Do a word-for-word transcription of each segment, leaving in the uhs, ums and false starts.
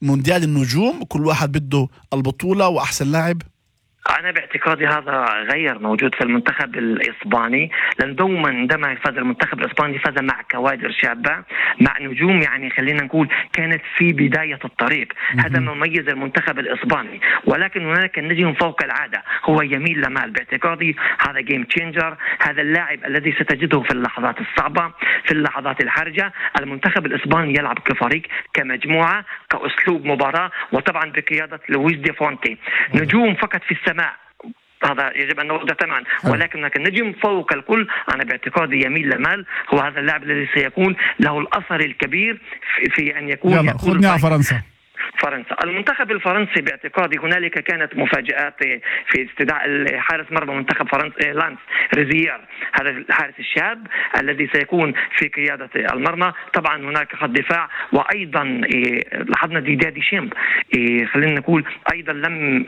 مونديال النجوم كل واحد بده البطولة وأحسن لاعب؟ أنا باعتقادي هذا غير موجود في المنتخب الإسباني، لأن دوما عندما فاز المنتخب الإسباني فاز مع كوادر شابة، مع نجوم يعني خلينا نقول كانت في بداية الطريق. هذا ما مميز المنتخب الإسباني، ولكن هناك نجم فوق العادة هو يمين لامال. باعتقادي هذا جيم تشينجر، هذا اللاعب الذي ستجده في اللحظات الصعبة، في اللحظات الحرجة. المنتخب الإسباني يلعب كفريق، كمجموعة، كأسلوب مباراة، وطبعا بقيادة لويس دي فونتي. نجوم فقط في السماء، هذا يجب أن نوضح تماما، ولكن هناك نجم فوق الكل. أنا باعتقادي يمين لامال هو هذا اللاعب الذي سيكون له الأثر الكبير في, في أن يكون يلا خذني على فرنسا. فرنسا المنتخب الفرنسي باعتقادي هنالك كانت مفاجآت في استدعاء حارس مرمى منتخب فرنسا لانس ريزيير، هذا الحارس الشاب الذي سيكون في قيادة المرمى. طبعا هناك خط دفاع، وأيضا لاحظنا ديديا ديشامب خلينا نقول أيضا لم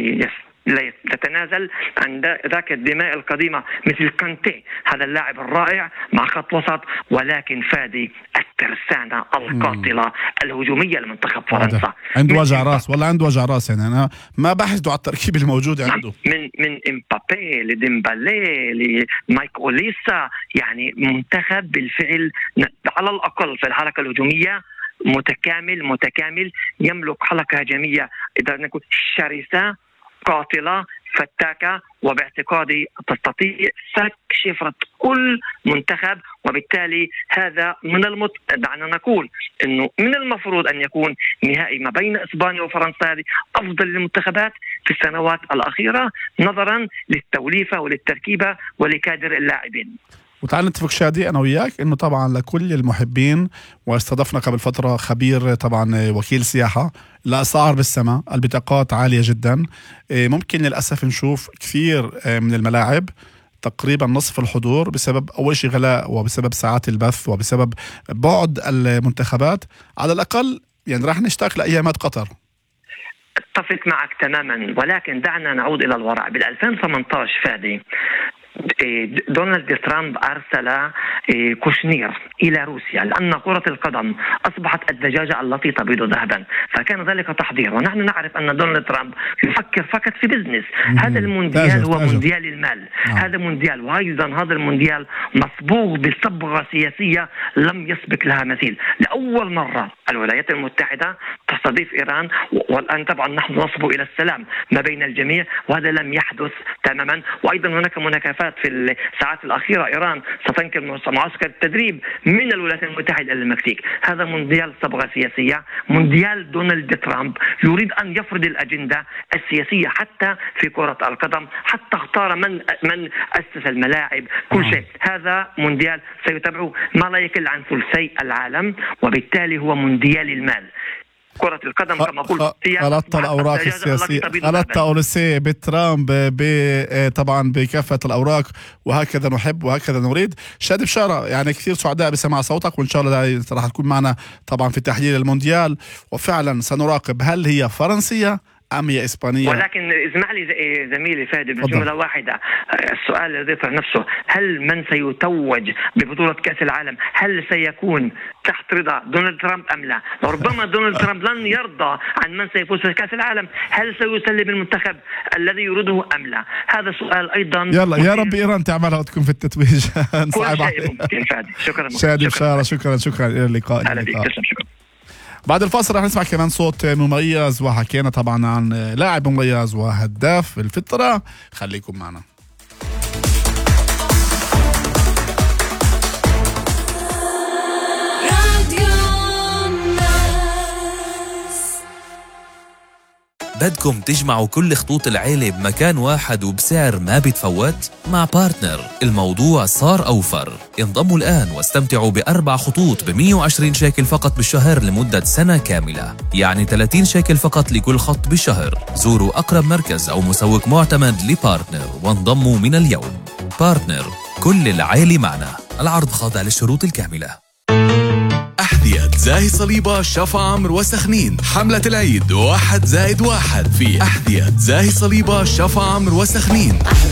لا تتنازل عن ذاك الدماء القديمة مثل كانتي، هذا اللاعب الرائع مع خط وسط. ولكن فادي الترسانة القاتلة الهجومية لمنتخب فرنسا عنده وجع راس، ولا عنده وجع راس يعني أنا ما بحث على التركيب الموجود عنده، من من إمبابي لديمبالي لمايك أوليسا، يعني منتخب بالفعل على الأقل في الحركة الهجومية متكامل متكامل يملك حلقة هجومية إذا نقول شرسة قاتلة فتاكة، وباعتقادي تستطيع فك شفرة كل منتخب. وبالتالي هذا من المت... دعنا نقول أنه من المفروض أن يكون نهائي ما بين إسبانيا وفرنسا، هذه أفضل المنتخبات في السنوات الأخيرة نظرا للتوليفة وللتركيبة ولكادر اللاعبين. وتعال نتفق شادي أنا وياك إنه طبعا لكل المحبين، واستضفنا قبل فترة خبير طبعا وكيل سياحة، الأسعار بالسماء، البطاقات عالية جدا. ممكن للأسف نشوف كثير من الملاعب تقريبا نصف الحضور بسبب أول شيء غلاء، وبسبب ساعات البث، وبسبب بعد المنتخبات. على الأقل يعني راح نشتاق لأيامات قطر. اتفق معك تماما، ولكن دعنا نعود إلى الوراء. بالألفين وثمانية عشر فادي دونالد ترامب أرسل كوشنير إلى روسيا لأن كرة القدم أصبحت الدجاجة التي تبيض ذهبا، فكان ذلك تحضير. ونحن نعرف أن دونالد ترامب يفكر فقط في بزنس. هذا المونديال هو مونديال المال، هذا مونديال، وأيضا هذا المونديال مصبوغ بصبغة سياسية لم يسبق لها مثيل. لأول مرة الولايات المتحدة تستضيف إيران، والآن طبعا نحن نصب إلى السلام ما بين الجميع، وهذا لم يحدث تماما. وأيضا هناك مناكفات في الساعات الأخيرة، إيران ستنقل معسكر التدريب من الولايات المتحدة إلى المكسيك. هذا مونديال صبغة سياسية، مونديال دونالد ترامب يريد أن يفرض الأجندة السياسية حتى في كرة القدم، حتى اختار من من أسس الملاعب، كل شيء. هذا مونديال سيتبعه ما لا يقل عن ثلثي العالم، وبالتالي هو مونديال المال. كرة القدم كما قلت غلطت الأوراق السياسية، غلطت أولسي بترامب طبعا بكافة الأوراق، وهكذا نحب وهكذا نريد. شادي بشارة، يعني كثير سعداء بسماع صوتك، وإن شاء الله راح تكون معنا طبعا في تحليل المونديال، وفعلا سنراقب هل هي فرنسية أم هي إسبانية. ولكن اسمع لي زميلي فادي بجملة واحدة، السؤال الذي يطرح نفسه، هل من سيتوج ببطولة كأس العالم هل سيكون تحت رضا دونالد ترامب أم لا؟ وربما دونالد ترامب لن يرضى عن من سيفوز في كأس العالم، هل سيسلم المنتخب الذي يريده أم لا؟ هذا سؤال أيضا. يلا يا رب إيران تعملها وتكون في التتويج. كل شيء ممكن فادي. شكرا شادي بشارة، شكرا شكرا إلى اللقاء. شكرا. بعد الفاصل رح نسمع كمان صوت مميز، وحكينا طبعا عن لاعب مميز وهداف الفترة. خليكم معنا. بدكم تجمعوا كل خطوط العيلة بمكان واحد وبسعر ما بيتفوت؟ مع بارتنر الموضوع صار أوفر. انضموا الآن واستمتعوا بأربع خطوط بمية وعشرين شيكل فقط بالشهر لمدة سنة كاملة، يعني ثلاثين شيكل فقط لكل خط بالشهر. زوروا أقرب مركز أو مسوق معتمد لبارتنر وانضموا من اليوم. بارتنر، كل العيلة معنا. العرض خاضع للشروط الكاملة. أحذية زاهي صليبة شفا عمر وسخنين، حملة العيد واحد زائد واحد في أحذية زاهي صليبة شفا عمر وسخنين.